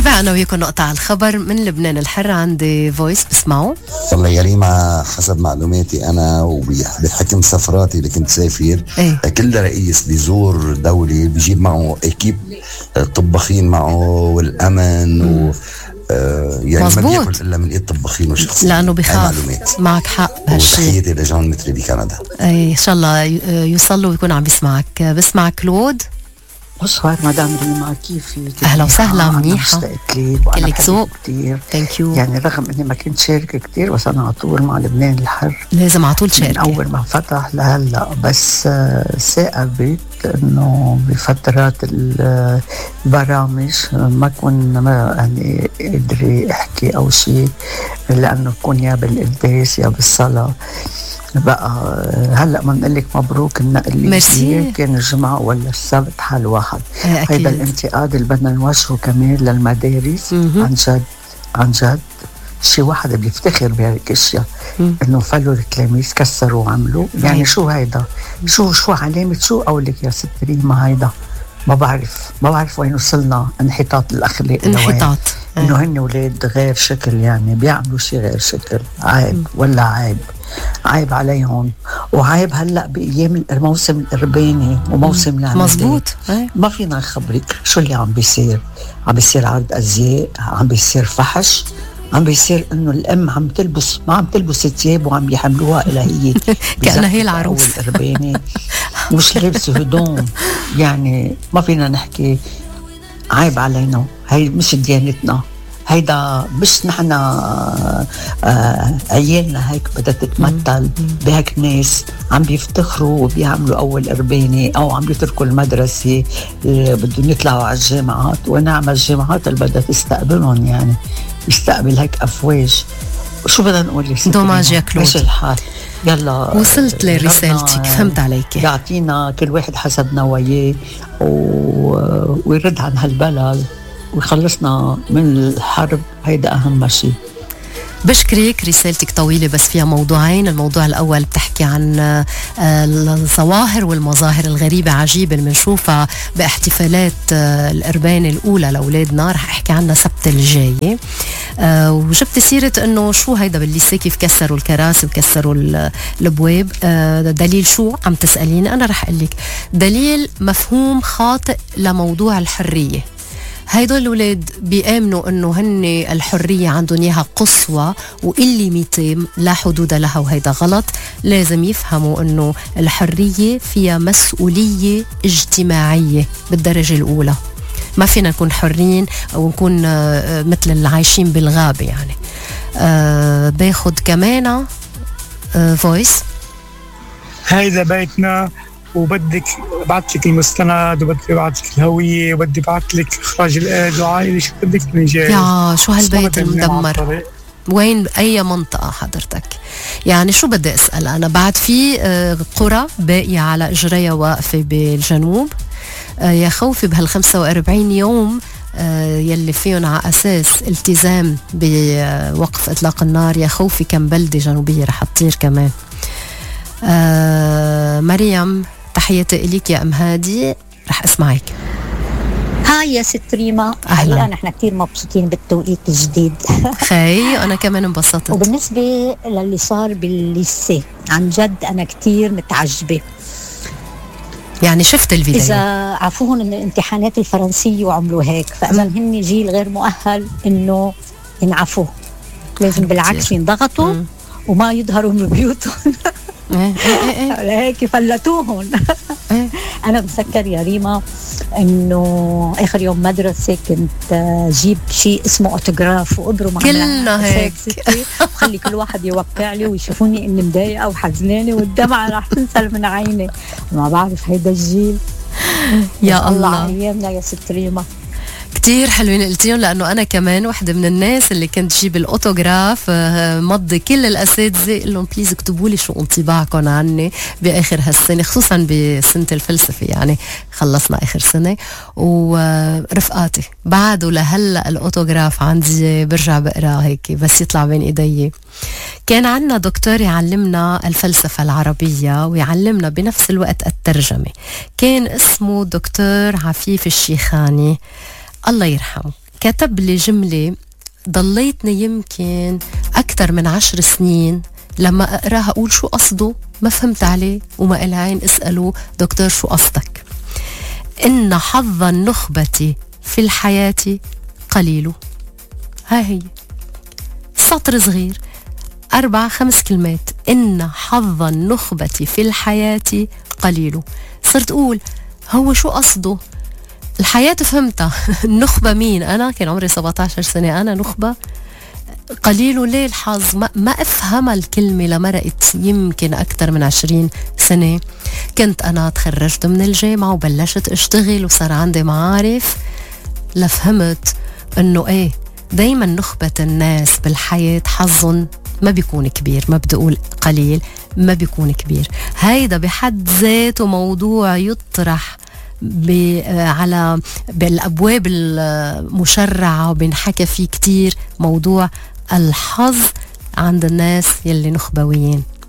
تابعنا وياكم نقطة على الخبر من لبنان الحر. عندي فويس بسمعه. والله يا ريما، حسب معلوماتي أنا وبحكم سفراتي اللي كنت سافر، كل رئيس بيزور دولة بيجيب معه أكيب طباخين معه والأمن يعني مزبوط. ما بياكل إلا من إيد طباخين وشخص، لأنه بخاف. معك حق بهالشيء. وتحياتي لجون متري بكندا. إن شاء الله يوصل له ويكون عم بسمعك كلود. بصوا مدام ريما، كيفك؟ اهلا وسهلا. منيحه، كلك ذوق كثير. ثانك يو. يعني رغم اني ما كنت شاركه كثير، بس انا على طول مع لبنان الحر، لازم على طول شاركه من اول ما فتح لهلا. بس ثاقبت انه بفترات البرامج ما كون يعني قدري احكي او شيء، لانه بكون يا بالقداس يا بالصلاه. بقى هلا بنقول لك مبروك النقل الجديد، كان الجمعه ولا السبت حال واحد. هيدا الانتقاد اللي بدنا نوجهه كمان للمدارس. عن جد عن جد شيء واحد بيفتخر بهيك الاشياء، انه فلوا التلاميذ كسروا وعملوا. يعني شو هيدا؟ شو علامه شو قولك يا ست ريما؟ هيدا ما بعرف وين وصلنا. انحطاط الاخلاق، انحطاط انه هن اولاد غير شكل، يعني بيعملوا شيء غير شكل. عيب ولا عيب عليهم. وعيب هلا بايام الموسم الارباني وموسم العمل. مزبوط. ما فينا نخبرك شو اللي عم بيصير عرض ازياء، عم بيصير فحش، عم بيصير انه الام عم تلبس، ما عم تلبس ثياب وعم يحملوها الى هي كأنها هي العروس الارباني، مش لابسه هدوم. يعني ما فينا نحكي. عيب علينا، هي مش ديانتنا. هيدا مش نحن عيالنا هيك بدها تتمثل بهيك ناس عم بيفتخروا وبيعملوا اول ارباني او عم بيتركوا المدرسه بدهم يطلعوا على الجامعات. ونعم الجامعات اللي بدها تستقبلهم، يعني يستقبل هيك افواج. شو بدنا نقول لك؟ دوماج يا كلود. مش الحال. يلا وصلت لرسالتك، فهمت عليك. يعطينا كل واحد حسب نواياه ويرد عن هالبلد ويخلصنا من الحرب. هيدا أهم شيء. بشكرك. رسالتك طويلة بس فيها موضوعين. الموضوع الأول بتحكي عن الظواهر والمظاهر الغريبة عجيبة اللي بنشوفها باحتفالات الأربان الأولى لأولادنا. رح أحكي عنها سبت الجاي. وجبت سيرة أنه شو هيدا بالليسي، كيف كسروا الكراسي وكسروا الأبواب. دليل شو عم تسأليني؟ أنا رح أقلك دليل مفهوم خاطئ لموضوع الحرية. هيدول الأولاد بيآمنوا أنه هن الحرية عندهم إياها قصوى وإليميتي لا حدود لها، وهيدا غلط. لازم يفهموا أنه الحرية فيها مسؤولية اجتماعية بالدرجة الأولى. ما فينا نكون حرين أو نكون مثل اللي عايشين بالغابة. يعني باخد كمان فويس. هيدا بيتنا وبدك بعتلك المستند وبدي بعتلك الهوية وبدي بعتلك إخراج الأهل وعائلة. شو بدك من جاي؟ يا شو هالبيت المدمر؟ وين أي منطقة حضرتك؟ يعني شو بدي أسأل أنا؟ بعد في قرى باقية على إجريها واقفة بالجنوب. يا خوفي بهال45 يوم يلي فيهم على أساس التزام بوقف إطلاق النار، يا خوفي كم بلدة جنوبية رح تطير كمان. مريم، تحياتي إليك يا أم هادي، رح أسمعك. هاي يا ست ريما. أهلا. نحن كتير مبسوطين بالتوقيت الجديد. خي أنا كمان انبسطت. وبالنسبة للي صار بالليسي، عن جد أنا كتير متعجبة. يعني شفت الفيديو إذا عفوهم من الامتحانات الفرنسية وعملوا هيك، فإذا هن جيل غير مؤهل إنه ينعفوا. لازم بالعكس ينضغطوا وما يظهروا من بيوتهم. هيك فلتوهم. أنا بتذكر يا ريما إنه آخر يوم مدرسة كنت جيب شيء اسمه أوتوغراف وأبرم كلنا هيك وخلي كل واحد يوقع لي ويشوفوني إني مضايقة وحزنانة والدمعة راح تنزل من عيني. ما بعرف هيدا الجيل. يا الله أيامنا يا ست ريما. كتير حلوين قلتيهم، لأنه أنا كمان واحدة من الناس اللي كنت جيب الأوتوغراف. مضي كل الأساتذة قل لهم بليز اكتبوا لي شو انطباعكم عني بآخر هالسنة، خصوصا بسنة الفلسفة. يعني خلصنا آخر سنة ورفقاتي بعده لهلأ الأوتوغراف عندي برجع بقرأ هيك بس يطلع بين إيدي. كان عنا دكتور يعلمنا الفلسفة العربية ويعلمنا بنفس الوقت الترجمة، كان اسمه دكتور عفيف الشيخاني الله يرحمه. كتب لي جملة ضليتني يمكن أكثر من 10 سنين لما أقراها أقول شو قصده، ما فهمت عليه وما العين اسأله دكتور شو قصدك. إن حظ النخبة في الحياة قليل. هاي هي سطر صغير 4-5 كلمات. إن حظ النخبة في الحياة قليل. صرت أقول هو شو قصده؟ الحياة فهمتها النخبة مين؟ أنا كان عمري 17 سنة أنا نخبة؟ قليل ليه الحظ؟ ما أفهم الكلمة لمرقت يمكن أكثر من 20 سنة. كنت أنا تخرجت من الجامعة وبلشت أشتغل وصار عندي معارف، لفهمت أنه إيه دايما نخبة الناس بالحياة حظ ما بيكون كبير، ما بدي أقول قليل، ما بيكون كبير. هيدا بحد ذاته موضوع يطرح على بالأبواب المشرعة وبنحكى فيه كتير، موضوع الحظ عند الناس يلي نخبويين.